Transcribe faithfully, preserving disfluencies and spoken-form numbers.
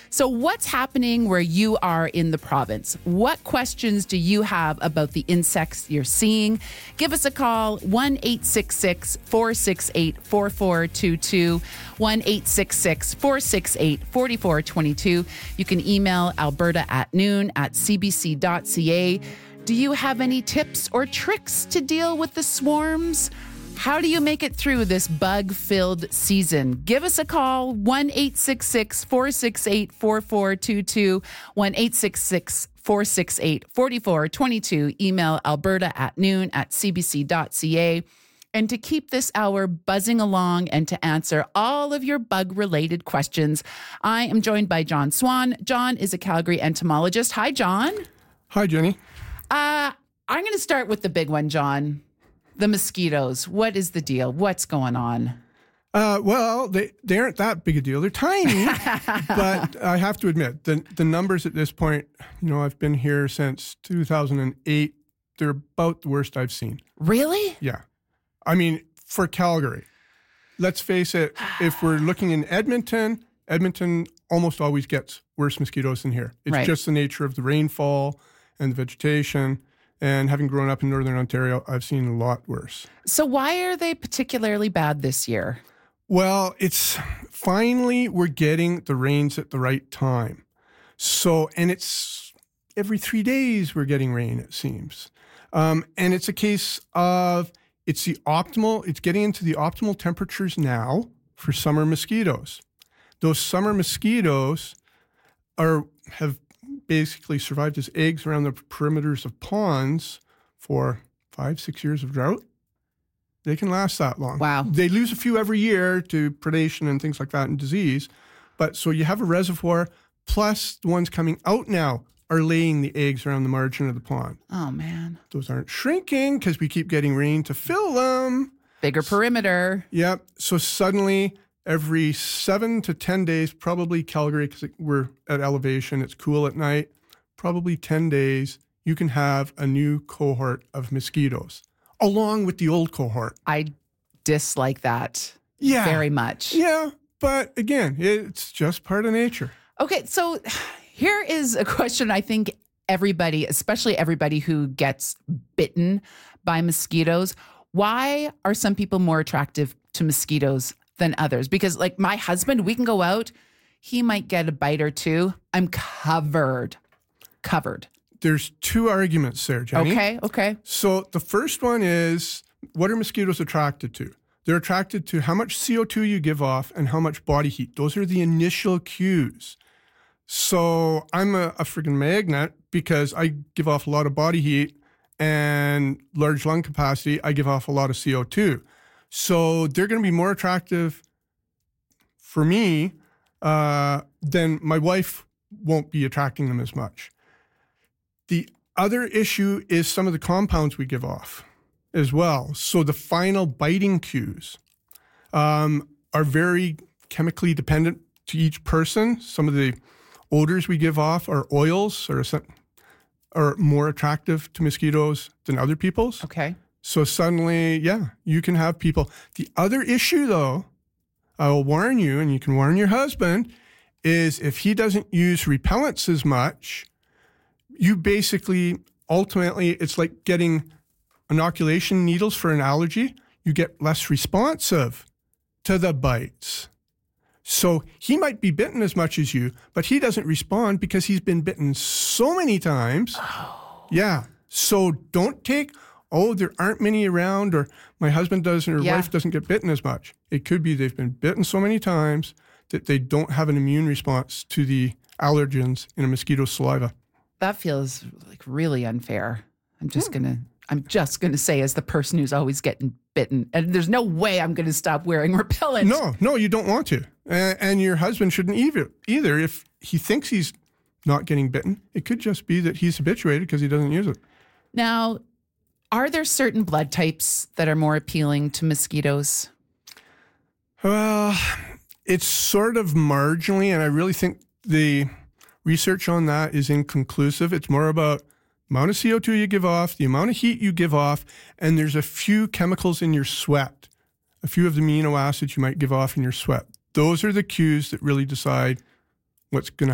So what's happening where you are in the province? What questions do you have about the insects you're seeing? Give us a call, one eight six six, four six eight, four four two two, one eight six six, four six eight, four four two two. You can email alberta at noon at c b c dot c a. Do you have any tips or tricks to deal with the swarms? How do you make it through this bug-filled season? Give us a call, one eight six six, four six eight, four four two two, one eight six six, four six eight, four four two two. Email alberta at noon at c b c dot c a. And to keep this hour buzzing along and to answer all of your bug-related questions, I am joined by John Swan. John is a Calgary entomologist. Hi, John. Hi, Jenny. Uh, I'm going to start with the big one, John. The mosquitoes. What is the deal? What's going on? Uh, well, they, they aren't that big a deal. They're tiny, but I have to admit, the, the numbers at this point, you know, I've been here since two thousand eight. They're about the worst I've seen. Really? Yeah. I mean, for Calgary, let's face it, if we're looking in Edmonton, Edmonton almost always gets worse mosquitoes than here. It's Right. just the nature of the rainfall and the vegetation. And having grown up in Northern Ontario, I've seen a lot worse. So why are they particularly bad this year? Well, it's finally we're getting the rains at the right time. So, and it's every three days we're getting rain, it seems. Um, and it's a case of it's the optimal, it's getting into the optimal temperatures now for summer mosquitoes. Those summer mosquitoes are have basically survived as eggs around the perimeters of ponds for five, six years of drought. They can last that long. Wow. They lose a few every year to predation and things like that and disease. But so you have a reservoir, plus the ones coming out now are laying the eggs around the margin of the pond. Oh, man. Those aren't shrinking because we keep getting rain to fill them. Bigger perimeter. Yep. So suddenly, every seven to ten days, probably Calgary, because we're at elevation, it's cool at night, probably ten days, you can have a new cohort of mosquitoes, along with the old cohort. I dislike that Yeah. very much. Yeah, but again, it's just part of nature. Okay, so here is a question I think everybody, especially everybody who gets bitten by mosquitoes, why are some people more attractive to mosquitoes than others? Because like my husband, we can go out, he might get a bite or two. I'm covered, covered. There's two arguments there, Jenny. Okay, okay. So the first one is, what are mosquitoes attracted to? They're attracted to how much C O two you give off and how much body heat. Those are the initial cues. So I'm a, a friggin' magnet because I give off a lot of body heat and large lung capacity. I give off a lot of C O two. So they're going to be more attractive for me uh, than my wife won't be attracting them as much. The other issue is some of the compounds we give off as well. So the final biting cues um, are very chemically dependent to each person. Some of the odors we give off are oils or are more attractive to mosquitoes than other people's. Okay. So suddenly, yeah, you can have people. The other issue, though, I will warn you, and you can warn your husband, is if he doesn't use repellents as much, you basically, ultimately, it's like getting inoculation needles for an allergy. You get less responsive to the bites. So he might be bitten as much as you, but he doesn't respond because he's been bitten so many times. Oh. Yeah. So don't take... oh, there aren't many around, or my husband doesn't, or Yeah. wife doesn't get bitten as much. It could be they've been bitten so many times that they don't have an immune response to the allergens in a mosquito's saliva. That feels like really unfair. I'm just going to, I'm just going to say as the person who's always getting bitten, and there's no way I'm going to stop wearing repellent. No, no, you don't want to. And, and your husband shouldn't either, either. If he thinks he's not getting bitten, it could just be that he's habituated because he doesn't use it. Now, are there certain blood types that are more appealing to mosquitoes? Well, it's sort of marginally, and I really think the research on that is inconclusive. It's more about the amount of C O two you give off, the amount of heat you give off, and there's a few chemicals in your sweat, a few of the amino acids you might give off in your sweat. Those are the cues that really decide what's going to